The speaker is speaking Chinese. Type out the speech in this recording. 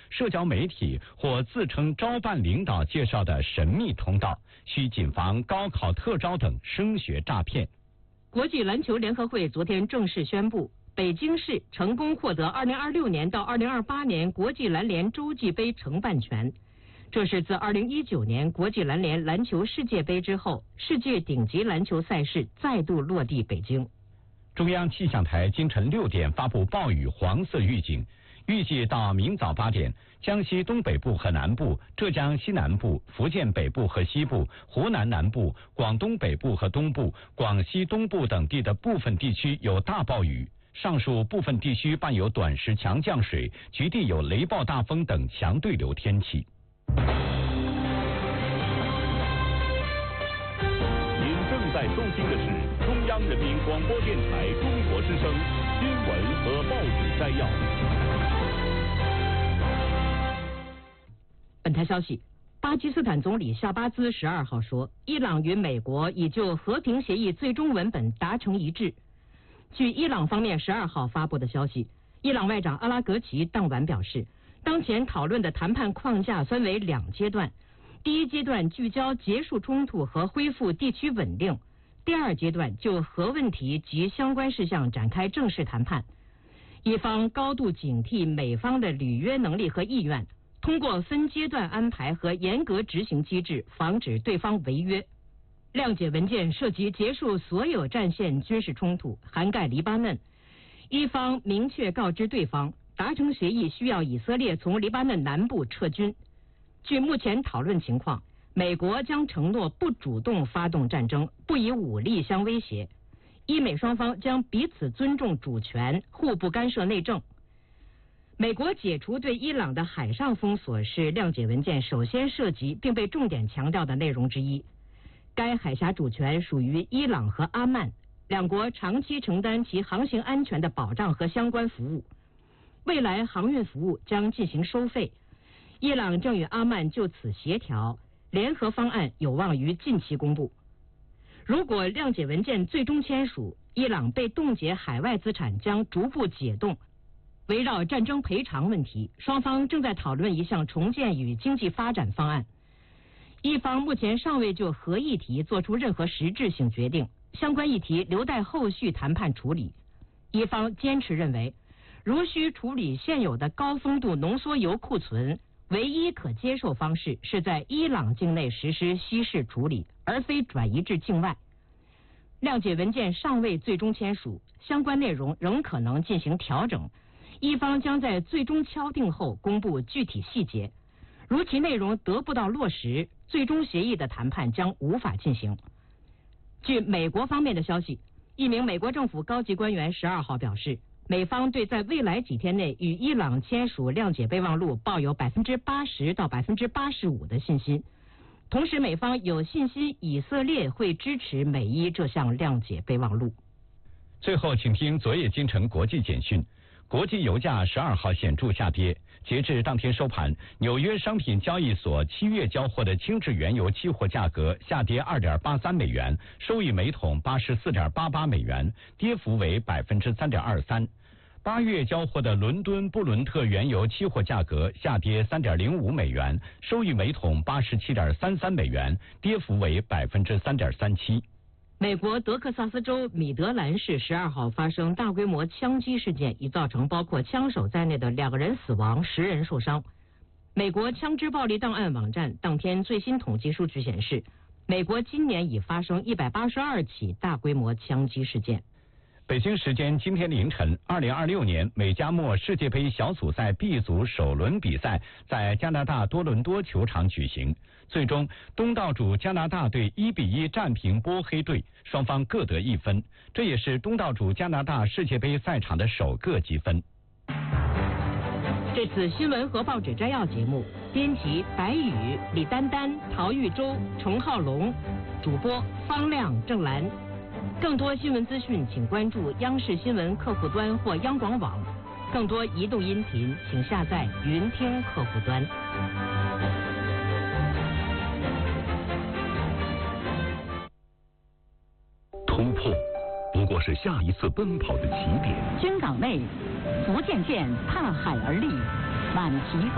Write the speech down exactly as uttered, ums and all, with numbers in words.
社交媒体或自称招办领导介绍的神秘通道，需谨防高考特招等升学诈骗。 国际篮球联合会昨天正式宣布，北京市成功获得二零二六年到二零二八年国际篮联洲际杯承办权。这是自二零一九年国际篮联篮球世界杯之后，世界顶级篮球赛事再度落地北京。 中央气象台今晨六点发布暴雨黄色预警，预计到明早八点，江西东北部和南部、浙江西南部、福建北部和西部、湖南南部、广东北部和东部、广西东部等地的部分地区有大暴雨。上述部分地区伴有短时强降水，局地有雷暴大风等强对流天气。 您正在收听的是中央人民广播电台中国之声新闻和报纸摘要。 本台消息，巴基斯坦总理夏巴兹十二号说，伊朗与美国已就和平协议最终文本达成一致。据伊朗方面十二号发布的消息，伊朗外长阿拉格齐当晚表示，当前讨论的谈判框架分为两阶段，第一阶段聚焦结束冲突和恢复地区稳定，第二阶段就核问题及相关事项展开正式谈判。伊方高度警惕美方的履约能力和意愿，通过分阶段安排和严格执行机制，防止对方违约。谅解文件涉及结束所有战线军事冲突，涵盖黎巴嫩。伊方明确告知对方，达成协议需要以色列从黎巴嫩南部撤军。据目前讨论情况，美国将承诺不主动发动战争，不以武力相威胁。伊美双方将彼此尊重主权，互不干涉内政。美国解除对伊朗的海上封锁是谅解文件首先涉及并被重点强调的内容之一。该海峡主权属于伊朗和阿曼，两国长期承担其航行安全的保障和相关服务。未来航运服务将进行收费。伊朗正与阿曼就此协调，联合方案有望于近期公布。如果谅解文件最终签署，伊朗被冻结海外资产将逐步解冻。围绕战争赔偿问题，双方正在讨论一项重建与经济发展方案。一方目前尚未就核议题做出任何实质性决定，相关议题留待后续谈判处理。一方坚持认为，如需处理现有的高丰度浓缩铀库存，唯一可接受方式是在伊朗境内实施稀释处理，而非转移至境外。谅解文件尚未最终签署，相关内容仍可能进行调整，一方将在最终敲定后公布具体细节。如其内容得不到落实，最终协议的谈判将无法进行。据美国方面的消息，一名美国政府高级官员十二号表示，美方对在未来几天内与伊朗签署谅解备忘录抱有百分之八十到百分之八十五的信心。同时，美方有信心以色列会支持美伊这项谅解备忘录。 最后，请听昨夜今晨国际简讯。国际油价十二号显著下跌，截至当天收盘，纽约商品交易所七月交货的轻质原油期货价格下跌二点八三美元，收于每桶八十四点八八美元，跌幅为百分之三点二三。八月交货的伦敦布伦特原油期货价格下跌三点零五美元，收于每桶八十七点三三美元，跌幅为百分之三点三七。 美国德克萨斯州米德兰市十二号发生大规模枪击事件，已造成包括枪手在内的两个人死亡，十人受伤。美国枪支暴力档案网站当天最新统计数据显示，美国今年已发生一百八十二起大规模枪击事件。 北京时间今天凌晨，二零二六年美加墨世界杯小组赛 B 组首轮比赛在加拿大多伦多球场举行。最终，东道主加拿大队一比一战平波黑队，双方各得一分，这也是东道主加拿大世界杯赛场的首个积分。 这次新闻和报纸摘要节目，编辑白宇、李丹丹、陶玉洲、程浩龙，主播方亮、郑兰。更多新闻资讯，请关注央视新闻客户端或央广网。更多移动音频，请下载云听客户端。 突破不过是下一次奔跑的起点。 军港内，福建舰踏海而立，满旗。